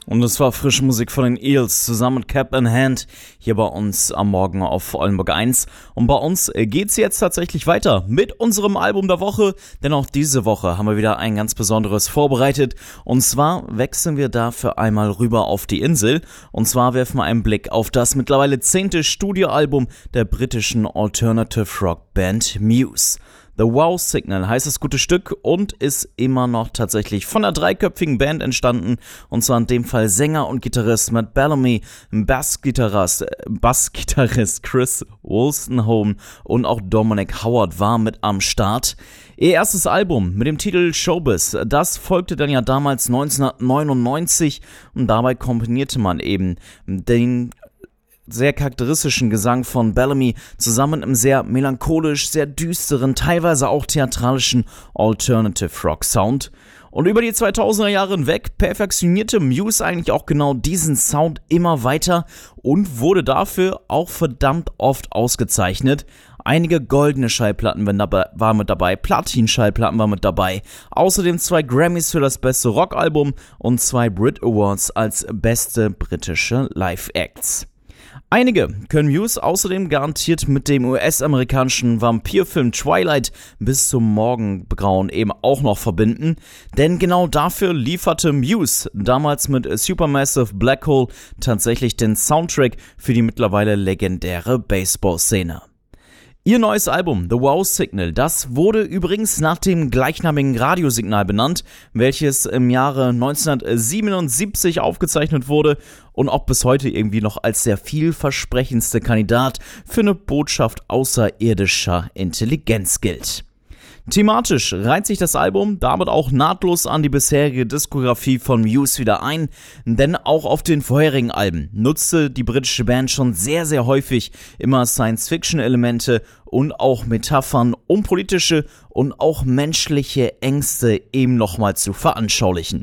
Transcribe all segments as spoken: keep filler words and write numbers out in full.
Und es war frische Musik von den Eels zusammen mit Cap in Hand hier bei uns am Morgen auf Oldenburg eins. Und bei uns geht's jetzt tatsächlich weiter mit unserem Album der Woche, denn auch diese Woche haben wir wieder ein ganz besonderes vorbereitet. Und zwar wechseln wir dafür einmal rüber auf die Insel. Und zwar werfen wir einen Blick auf das mittlerweile zehnte Studioalbum der britischen Alternative Rock Band Muse. The Wow Signal heißt das gute Stück und ist immer noch tatsächlich von einer dreiköpfigen Band entstanden, und zwar in dem Fall Sänger und Gitarrist Matt Bellamy, Bassgitarrist, Bassgitarrist Chris Wolstenholme und auch Dominic Howard war mit am Start. Ihr erstes Album mit dem Titel Showbiz, das folgte dann ja damals neunzehnhundertneunundneunzig und dabei kombinierte man eben den sehr charakteristischen Gesang von Bellamy zusammen im sehr melancholisch, sehr düsteren, teilweise auch theatralischen Alternative Rock Sound. Und über die zweitausender Jahre hinweg perfektionierte Muse eigentlich auch genau diesen Sound immer weiter und wurde dafür auch verdammt oft ausgezeichnet. Einige goldene Schallplatten waren mit dabei, Platin-Schallplatten waren mit dabei, außerdem zwei Grammys für das beste Rockalbum und zwei Brit Awards als beste britische Live-Acts. Einige können Muse außerdem garantiert mit dem U S-amerikanischen Vampirfilm Twilight bis zum Morgengrauen eben auch noch verbinden, denn genau dafür lieferte Muse damals mit Supermassive Black Hole tatsächlich den Soundtrack für die mittlerweile legendäre Baseball-Szene. Ihr neues Album, The Wow Signal, das wurde übrigens nach dem gleichnamigen Radiosignal benannt, welches im Jahre neunzehnhundertsiebenundsiebzig aufgezeichnet wurde und auch bis heute irgendwie noch als der vielversprechendste Kandidat für eine Botschaft außerirdischer Intelligenz gilt. Thematisch reiht sich das Album damit auch nahtlos an die bisherige Diskografie von Muse wieder ein, denn auch auf den vorherigen Alben nutzte die britische Band schon sehr, sehr häufig immer Science-Fiction-Elemente und auch Metaphern, um politische und auch menschliche Ängste eben nochmal zu veranschaulichen.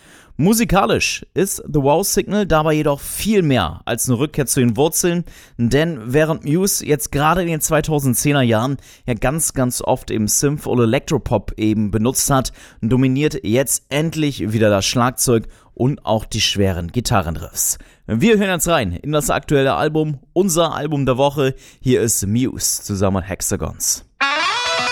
Musikalisch ist The Wow Signal dabei jedoch viel mehr als eine Rückkehr zu den Wurzeln, denn während Muse jetzt gerade in den zweitausendzehner Jahren ja ganz, ganz oft eben Synth- oder Elektropop eben benutzt hat, dominiert jetzt endlich wieder das Schlagzeug und auch die schweren Gitarrenriffs. Wir hören jetzt rein in das aktuelle Album, unser Album der Woche. Hier ist Muse zusammen mit Hexagons.